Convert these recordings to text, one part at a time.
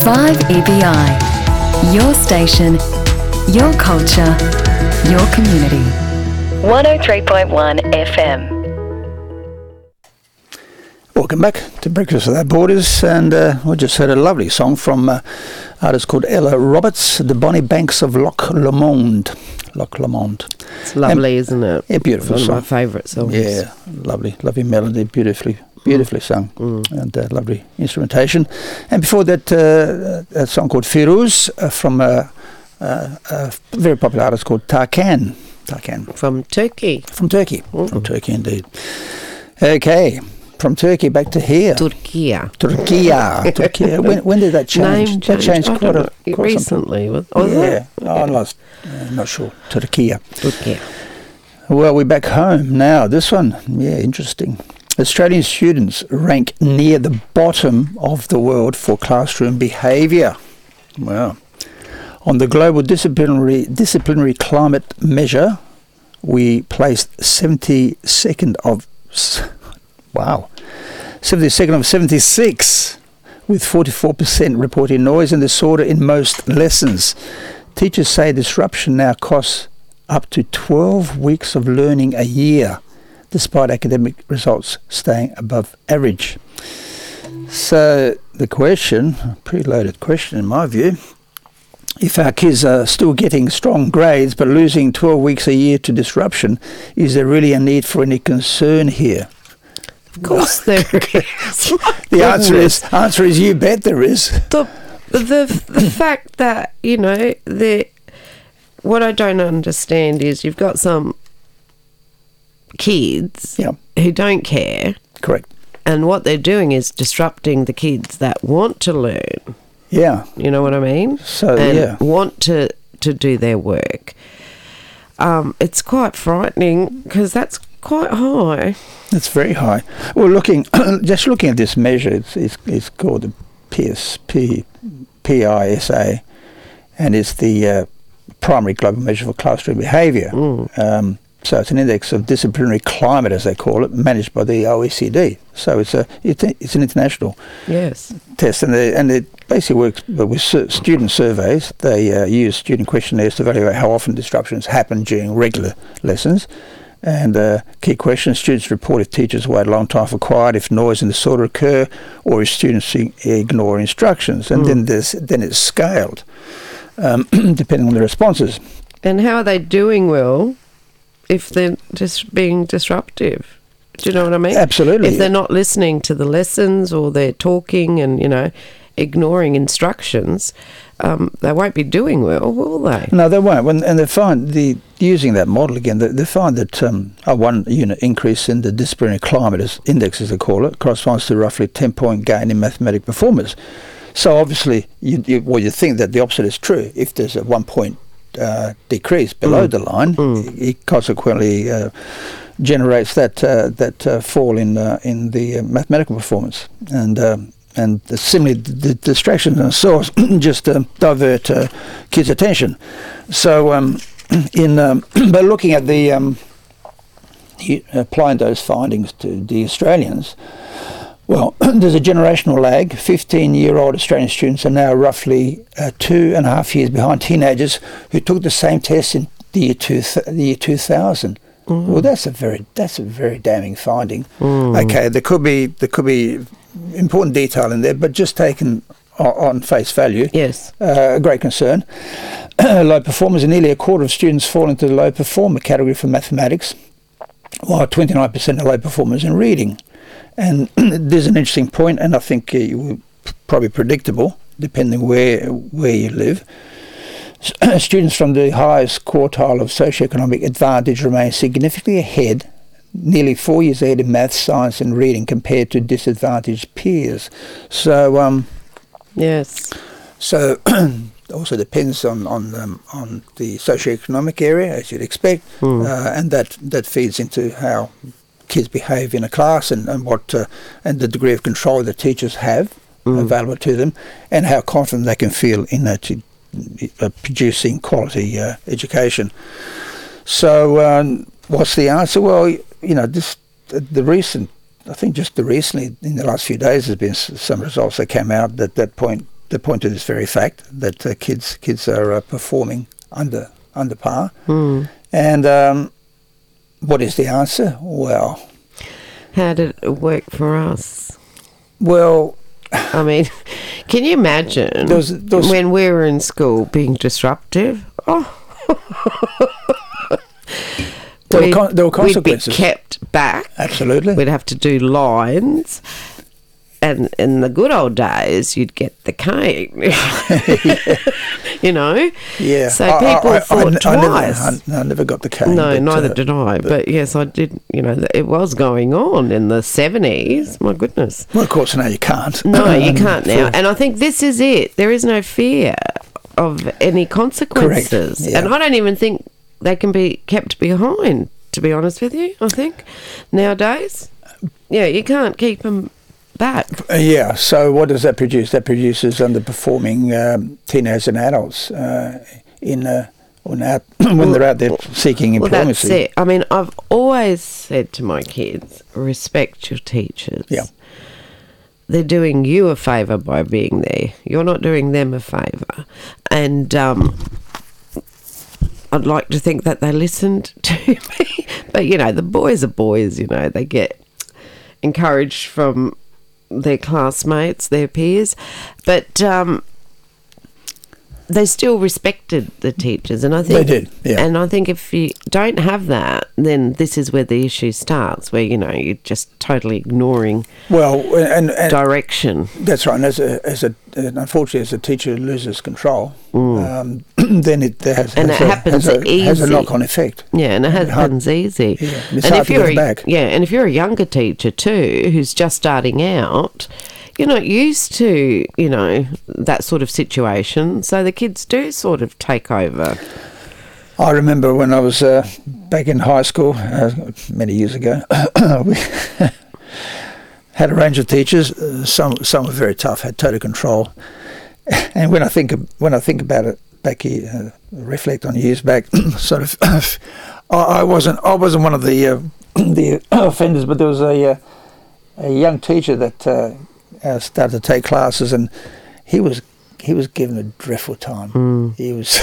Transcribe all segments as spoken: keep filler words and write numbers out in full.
five E B I. Your station, your culture, your community. one oh three point one F M. Welcome back to Breakfast Without Borders, and uh, we just heard a lovely song from uh, artist called Ella Roberts, The Bonnie Banks of Loch Lomond. Loch Lomond. It's lovely, and, isn't it? Yeah, beautiful it's one song. of my favourite songs. Yeah, lovely, lovely melody, beautifully, beautifully mm. sung, mm. and uh, lovely instrumentation. And before that, uh, a song called Firuz uh, from a, a, a very popular artist called Tarkan. Tarkan. From Turkey. From Turkey. Mm. From Turkey, indeed. Okay. From Turkey back to here. Turquia. Turquia. Turquia. When, when did that change? Name that changed quite, a, quite recently. Was, oh, yeah. It? Oh, I lost. I'm not sure. Turquia. Turquia. Well, we're back home now. This one, yeah, interesting. Australian students rank near the bottom of the world for classroom behaviour. Wow. On the global disciplinary disciplinary climate measure, we placed seventy-second of. Wow. seventy-second of seventy-six, with forty-four percent reporting noise and disorder in most lessons. Teachers say disruption now costs up to twelve weeks of learning a year, despite academic results staying above average. So the question, a pretty loaded question in my view, if our kids are still getting strong grades but losing twelve weeks a year to disruption, is there really a need for any concern here? Of course there is. The answer is, answer is you bet there is. The, the, the fact that, you know, the what I don't understand is you've got some kids yep. who don't care. Correct. And what they're doing is disrupting the kids that want to learn. Yeah. You know what I mean? So, and yeah. want to, to do their work. Um, it's quite frightening because that's quite high. It's very high. Well, looking just looking at this measure, it's it's, it's called the P S P, P I S A, and it's the uh, primary global measure for classroom behaviour. Mm. Um, so it's an index of disciplinary climate, as they call it, managed by the O E C D. So it's a it's, a, it's an international yes test, and they, and it basically works with student surveys. They uh, use student questionnaires to evaluate how often disruptions happen during regular lessons. And uh, key questions, students report if teachers wait a long time for quiet, if noise and disorder occur, or if students ignore instructions. And mm. then there's, then it's scaled, um, depending on the responses. And how are they doing well if they're just being disruptive? Do you know what I mean? Absolutely. If they're not listening to the lessons or they're talking and, you know, ignoring instructions, um, they won't be doing well, will they? No, they won't. When, and they find, the using that model again, they, they find that um, a one unit increase in the disciplinary climate as index, as they call it, corresponds to roughly ten point gain in mathematic performance. So obviously, you, you, well, you think that the opposite is true. If there's a one point uh, decrease below mm. the line, mm. it, it consequently uh, generates that uh, that uh, fall in uh, in the uh, mathematical performance. And um, And similarly, the distractions and source just uh, divert uh, kids' attention. So, um, in um, by looking at the um, applying those findings to the Australians, well, there's a generational lag. fifteen-year-old Australian students are now roughly uh, two and a half years behind teenagers who took the same test in the year two th- the year two thousand. Mm. Well, that's a very that's a very damning finding. Mm. Okay, there could be there could be important detail in there, but just taken on, on face value, yes, uh, a great concern. Low performers, and nearly a quarter of students fall into the low performer category for mathematics, while twenty-nine percent are low performers in reading. And there's an interesting point, and I think uh, you will probably predictable, depending where where you live. Students from the highest quartile of socioeconomic advantage remain significantly ahead, nearly four years ahead in maths, science and reading compared to disadvantaged peers. So, um, yes. So, also depends on on um, on the socioeconomic area, as you'd expect, mm. uh, and that that feeds into how kids behave in a class and and what uh, and the degree of control that teachers have mm. available to them, and how confident they can feel in that. Uh, producing quality uh, education. So um, what's the answer? Well, you know, this uh, the recent, I think just the recently, in the last few days, there's been s- some results that came out that that point they point to this very fact that uh, kids kids are uh, performing under under par. Mm. And um, what is the answer? Well, how did it work for us? Well, I mean, can you imagine there was, there was, when we were in school being disruptive? Oh. there, were con- there were consequences. We'd be kept back. Absolutely. We'd have to do lines. And in the good old days, you'd get the cane. You know? Yeah. So I, people I, I, thought I, twice. I, never, I, I never got the cane. No, but, neither uh, did I. But, but yes, I did. You know, it was going on in the seventies. My goodness. Well, of course, now you can't. No, you Um, can't now. for- And I think this is it. There is no fear of any consequences. Correct, yeah. And I don't even think they can be kept behind, to be honest with you, I think. Nowadays, yeah, you can't keep them back. Uh, yeah, so what does that produce? That produces underperforming um, teenagers and adults uh, in uh, when, out, when they're out there seeking Well, employment. that's it. I mean, I've always said to my kids, respect your teachers. Yeah. They're doing you a favour by being there. You're not doing them a favour. And um, I'd like to think that they listened to me. But, you know, the boys are boys, you know. They get encouraged from their classmates, their peers. But um, they still respected the teachers. And I think They did, yeah. And I think if you don't have that, then this is where the issue starts, where, you know, you're just totally ignoring Well, and, and direction. that's right. And as a, as a, and unfortunately, as a teacher loses control, Mm. um, then it has, And has it a, happens has a, has a easy. knock-on effect. Yeah, and it hard- happens easy. Yeah, it's and hard if to you're get a, it back. Yeah, and if you're a younger teacher too, who's just starting out, you're not used to, you know, that sort of situation. So the kids do sort of take over. I remember when I was uh, back in high school, uh, many years ago, we had a range of teachers. Uh, some some were very tough, had total control. And when I think of, when I think about it back here, uh, reflect on years back, sort of, I, I wasn't I wasn't one of the uh, the offenders, but there was a uh, a young teacher that uh, uh, started to take classes, and he was he was given a dreadful time. Mm. He was.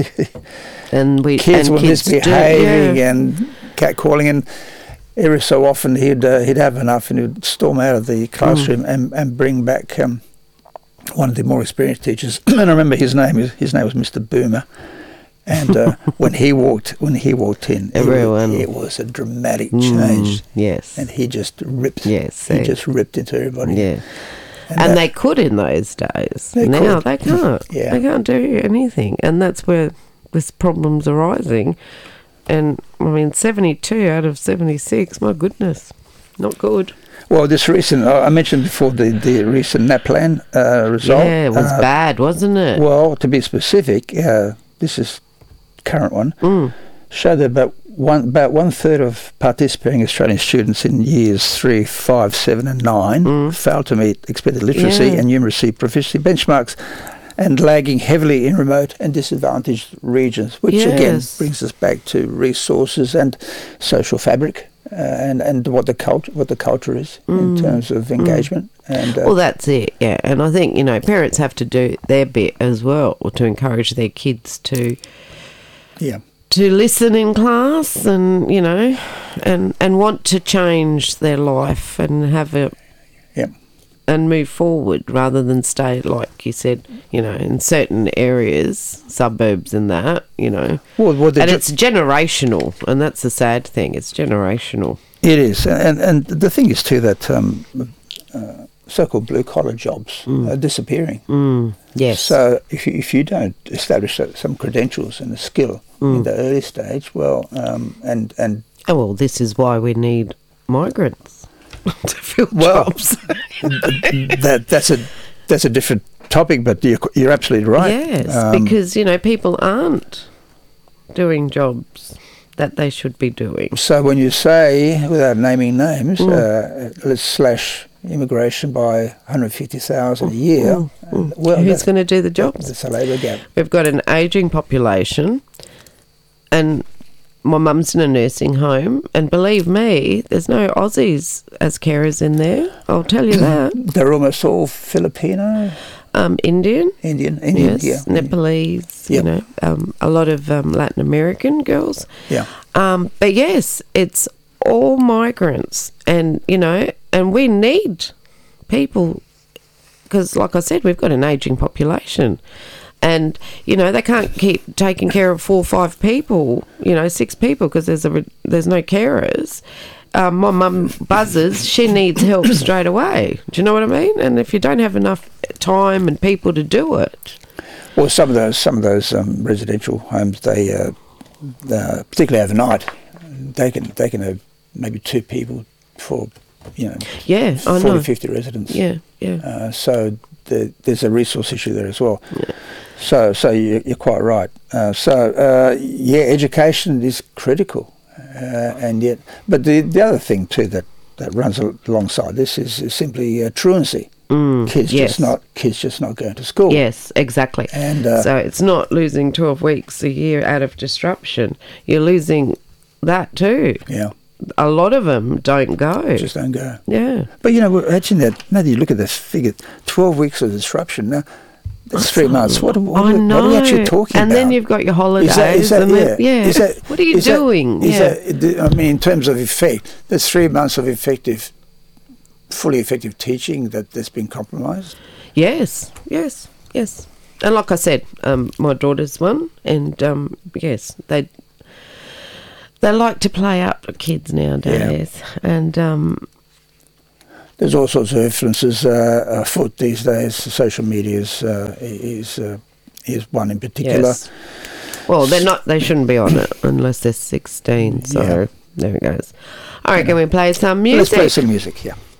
And we Kids and were kids do, misbehaving yeah. and catcalling, and every so often he'd uh, he'd have enough and he'd storm out of the classroom Mm. and, and bring back um, one of the more experienced teachers. And I remember his name his, his name was Mister Boomer, and uh, when he walked when he walked in, Everyone. it, it was a dramatic Mm, change, yes. and he just ripped. Yes, he see. just ripped into everybody. Yeah. and, And that- they could in those days. They now could. they can't. Yeah. They can't do anything. And that's where this problem's arising. And, I mean, seventy-two out of seventy-six, my goodness, not good. Well, this recent I I mentioned before the the recent NAPLAN uh, result. Yeah, it was uh, bad, wasn't it? Well, to be specific, uh, this is current one, Mm. showed that about one about one third of participating Australian students in years three, five, seven, and nine Mm. failed to meet expected literacy Yeah. and numeracy proficiency benchmarks, and lagging heavily in remote and disadvantaged regions, which again Yes. brings us back to resources and social fabric. Uh, and and what the culture what the culture is in Mm. terms of engagement and uh, Well, that's it, yeah. And I think, you know, parents have to do their bit as well to encourage their kids to yeah. to listen in class and, you know, and and want to change their life and have a Yeah. and move forward rather than stay, like you said, you know, in certain areas, suburbs and that, you know. Well, well, the And ge- it's generational, and that's the sad thing. It's generational. It is, and and the thing is too that um, uh, so-called blue-collar jobs are disappearing. Mm, yes. So if you, if you don't establish so- some credentials and a skill in the early stage, well, um, and and oh, well, this is why we need migrants to fill Well, jobs. that that's a that's a different topic, but you're you're absolutely right. Yes, Um, because, you know, people aren't doing jobs that they should be doing. So when you say, without naming names, Mm. uh, let's slash immigration by one hundred fifty thousand a year, Mm, mm. well, Who's that's, going to do the jobs? that's a labour gap. We've got an ageing population, and my mum's in a nursing home, and believe me, there's no Aussies as carers in there. I'll tell you that. They're almost all Filipino, Um, Indian, Indian, Indian, yes, yeah, Nepalese, you Yep. know, um, a lot of um, Latin American girls. yeah. Um, but yes, it's all migrants, and you know, and we need people because, like I said, we've got an ageing population. And, you know, they can't keep taking care of four or five people, you know, six people, because there's a there's no carers. Um, my mum buzzes, she needs help straight away. Do you know what I mean? And if you don't have enough time and people to do it. Well, some of those some of those um, residential homes, they, uh, uh, particularly overnight, they can they can have maybe two people for, you know, Yeah, I forty, know. fifty residents. Yeah, yeah. Uh, so the, there's a resource issue there as well. Yeah. So, so you, you're quite right. Uh, so, uh, yeah, education is critical, uh, and yet, but the the other thing too that, that runs al- alongside this is, is simply uh, truancy. Mm, Kids yes. just not kids just not going to school. Yes, exactly. And uh, so it's not losing twelve weeks a year out of disruption. You're losing that too. yeah, A lot of them don't go. just don't go. yeah. But you know, imagine that. Now that you look at this figure, twelve weeks of disruption. Now that's three months. What, what, I are, know. what are we actually talking and about? then you've got your holidays. Is that, is that, and yeah. then, yeah. Is that, what are you is that- doing? is yeah. that, I mean, in terms of effect, there's three months of effective, fully effective teaching that that's been compromised. Yes, yes, yes. And like I said, um, my daughter's one, and um, yes, they they like to play up to kids nowadays, and um, There's all sorts of influences uh, afoot these days. Social media is uh, is uh, is one in particular. yes. Well, they're not. They shouldn't be on it unless they're sixteen. So Yeah. there it goes. All right, can we play some Let's music? play some music. Yeah.